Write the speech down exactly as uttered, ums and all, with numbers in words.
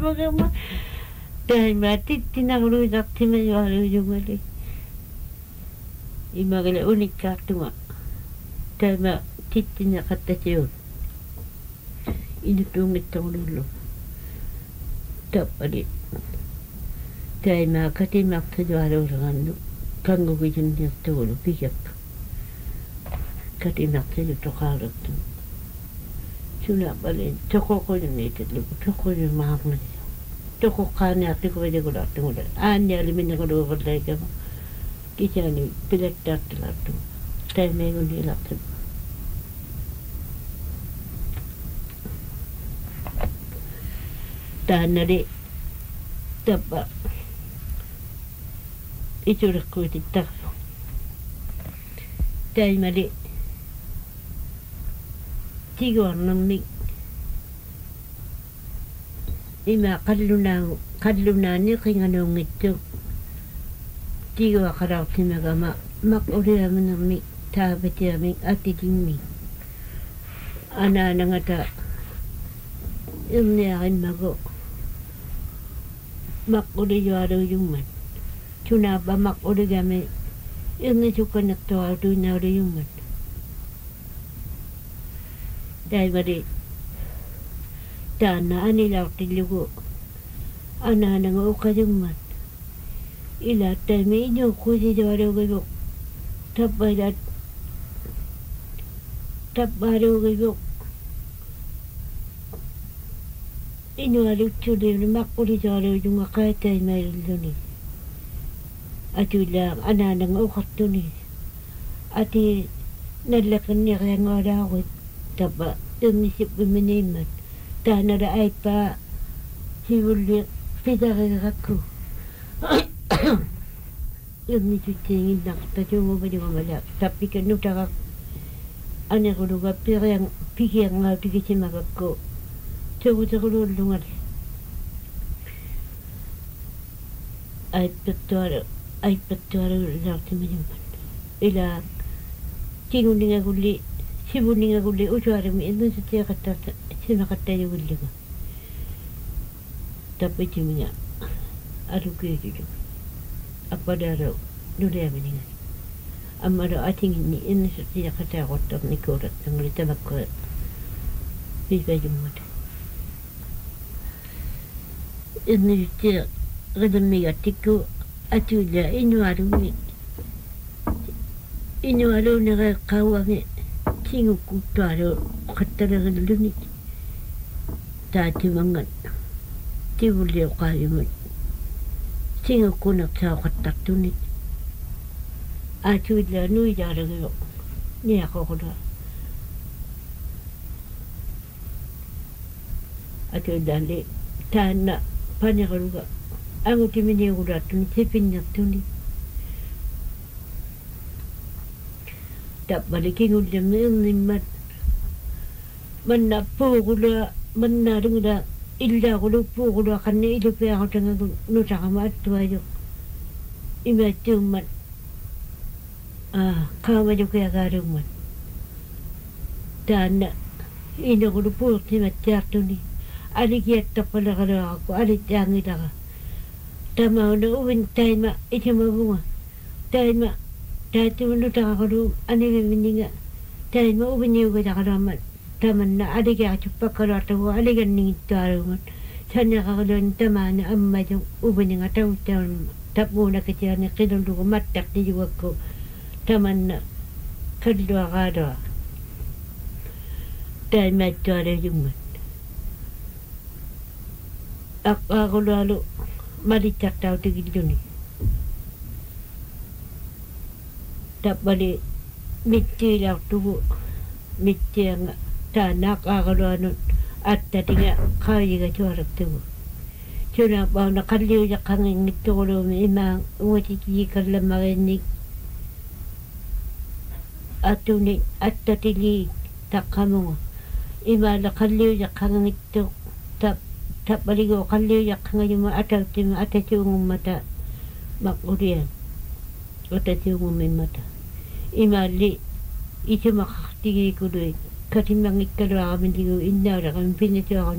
magama dai mati tinangulu daktima yalu jumali imagale unik kartuma dai ma titina kattaciun inutungit tangululu tapali dai ma katimak tajualu rangandu kangu gijun nirtulu pijak katimak taju tokarattu Suna balik, toko ko yung native lupo, toko yung mahal na siya. Toko ka niya, tiko ba niya ko natin ulit. Anya, limin niya ko doon ko tayo ka mo. Kisya ni, pilat natin natin. Tayo may ko nila natin. Tahan na di, tapa. Iturak ko ititak. Tayo mali. Tigo namni ima kalluna kalluna ni kinganong ito tigo akaraw timagama mak uri amin namni tabati amin atidimi ana nangata imni akin mago mak uri yuaro yuman tuna ba mak uri game imni suka nakto adu na uri yuman dai bari dana ani law tilugo ana nang ukadumman ila tami nyo kusi dawaro gayo tabadat tabaro gayo ino alutsu de makuli dawaro yung akaitay mailuni atula ana nang ukatuni ati nalakan niya kaya ngarawit taba tumisip biminiman tana da ay pa hibuli pidakakaku yung nisutingin na tatyo mo ba di mamala tapi kan nutakak ane ko luga pirang pikir nga tikisi magako tago tago lulungan ay petuaro ay petuaro lakti maniman ila tinguninga guli Sibuninga guli usuari mi inu setiap kata sima kata dia guli ko. Tapi cuma aduh kiri juga. Apa dah dunia meningan. Amma dah ating ini inu setiap kata kotor ni korat tanggal itu bakal bisa jumpa. Inu setiap kadang negatifku atulah inu aduh ni inu aduh naga kawang Singo kutaro kataragan lunit. Tati mangan. Tibuli o kayo mo. Singo kunak sa katatunit. Ato ila nui daragayo. Niya ko ko na. Ato dali. Tana. Panikaruga. Ang utimini ko ratunit. Sipin niya tunit. Tak balikin udah menimbat mana pukula mana dengar illa kalau pukula karena itu pihak dengan nusa kamat tu aja imat cuman ah kamu juga karuman dan ini kalau pukul timat jatuh ni ada kita pada kalau aku ada yang itu kan tamau na uwin time itu mabunga time Dati menuta kalau ane meninga, tapi mau ubinnya juga tak ada mat. Taman na ada kaya cepat kalau tahu ada kan ni tahu mat. Sana kalau taman amma jeng ubinnya tahu tahu tak mau nak kecil ni kira dulu mat tak di juga ko. Taman na kedua kada. Dan mat tu ada juga. Aku aku lalu mari tak tahu tu gitu ni. Tak balik miti lah tu miti yang tanak akaluan at tadinya kaya ka juara tu. Cuma bawa nak kaliu jak kangin itu kalau memang wajib jika lemarik atu ni at tadi tak kamu. Ima nak kaliu jak kangin itu tak tak balik ko kaliu jak kangin cuma atau cuma atau cuma mata makurian atau cuma mata. Imali itu makhtigi kudu katimbang ikalo kami digo indah kami pindah